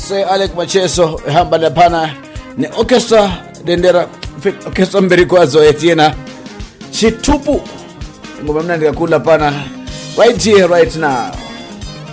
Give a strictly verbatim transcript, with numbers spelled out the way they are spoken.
se Alec Macheso hamba na pana ni orchestra dendera orchestra mbiri kwazo etiena chitupu ngoma mnandi kakula pana right here right now.